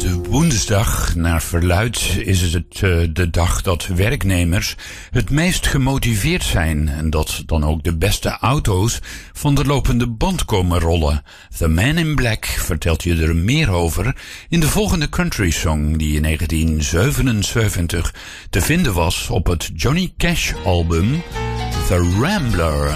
Woensdag, naar verluidt, is het de dag dat werknemers het meest gemotiveerd zijn en dat dan ook de beste auto's van de lopende band komen rollen. The Man in Black vertelt je er meer over in de volgende country song die in 1977 te vinden was op het Johnny Cash album The Rambler.